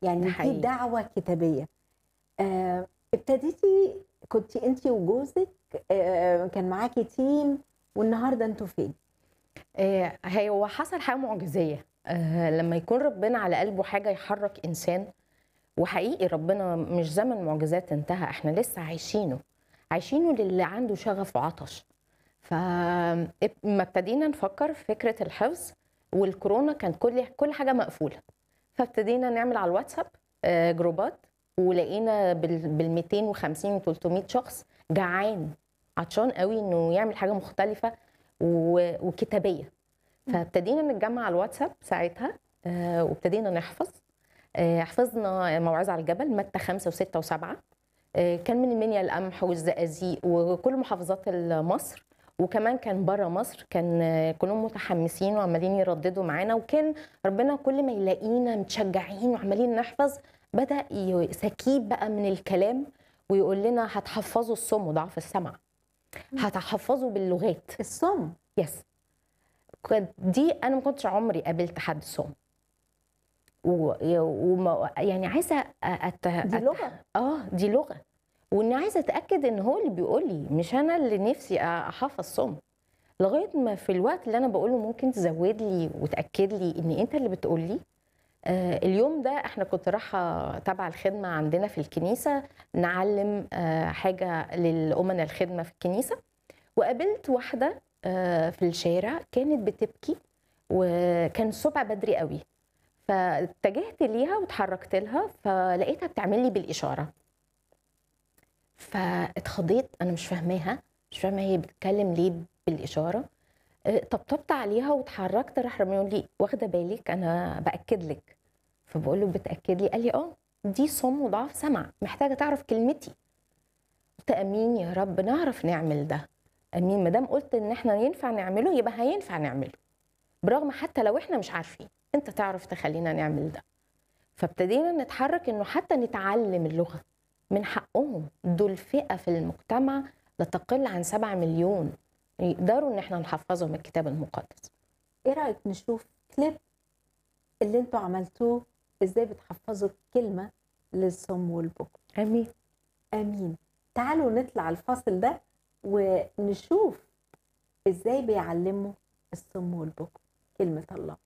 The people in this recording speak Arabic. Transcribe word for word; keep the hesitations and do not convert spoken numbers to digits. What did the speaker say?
يعني دي حقيقي. دعوة كتابية. آآ ابتديتِ كنتِ أنتِ وجوزِك، آآ كان معاكِ تيم والنهارده أنتم فين؟ آآ هو حصل حاجة معجزية، آآ لمّا يكون ربنا على قلبه حاجة يحرّك إنسان، وحقيقي ربنا مش زمن معجزات انتهى، إحنا لسه عايشينه، عايشينه للي عنده شغف وعطش. ف اب أمّا ابتدينا نفكّر في فكرة الحفظ والكورونا كان كل كل حاجة مقفولة، فابتدينا نعمل على الواتساب آآ جروبات، ولقينا بال بالميتين وخمسين وتلتمية شخص جعان، عطشان أوي إنه يعمل حاجة مختلفة و وكتابية. إمم. فابتدينا نتجمّع على الواتساب ساعتها، آآ وابتدينا نحفظ. آآ حفظنا موعظة على الجبل متى خمسة و6 و7. آآ كان من المنيا لقمح والزقازيق وكل محافظات ال مصر، وكمان كان برّه مصر، كان كلّهم متحمسين وعمّالين يرددوا معانا، وكان ربنا كل ما يلاقينا متشجعين وعمّالين نحفظ بدأ ي سكيب بقى من الكلام ويقول لنا هتحفظوا الصم وضعاف السمع، إمم. هتحفظوا باللغات. الصُم. يس. كانت دي أنا ما كنتش عمري قابلت حد صُم. و ي وما يعني عايزة أ أت دي أت لغة. آه، دي لغة، وإني عايزة أتأكد إن هو اللي بيقول لي، مش أنا اللي نِفْسي أ أحفظ صُم، لغاية ما في الوقت اللي أنا باقول له ممكن تزوّد لي وتأكد لي إن أنت اللي بتقول لي. آآ اليوم ده إحنا كنت رايحة تبع الخدمة عندنا في الكنيسة نعلّم آآ حاجة للأمنا الخدمة في الكنيسة، وقابلت واحدة آآ في الشارع كانت بتبكي، وكان الصبح بدري أوي، فاتجهت ليها واتحركت لها، فلقيتها بتعمل لي بالإشارة. فاتخضيت، أنا مش فاهماها، مش فاهمة هي بتتكلم ليه بالإشارة. آآ طبطبت عليها واتحركت، راح ربنا يقول لي: "واخدة بالِك أنا بأكد لِك." فباقول له: "بتأكد لي؟" قال لي: "آه، دي صُم وضعاف سمع، محتاجة تعرف كلمتي." قُلت: "آمين يا رب نعرف نعمل ده، آمين، ما دام قُلت إن إحنا ينفع نعمله يبقى هينفع نعمله، برغم حتى لو إحنا مش عارفين، أنت تعرف تخلّينا نعمل ده." فابتدينا نتحرك إنه حتى نتعلم اللغة، من حقهم، دول فئة في المجتمع لا تقل عن سبعة مليون يقدروا إن إحنا نحفظهم الكتاب المقدس. إيه رأيك نشوف كليب اللي أنتم عملتوه إزاي بتحفظوا كلمة للصم والبكم؟ آمين. آمين. تعالوا نطلع الفاصل ده ونشوف إزاي بيعلموا الصم والبكم كلمة الله.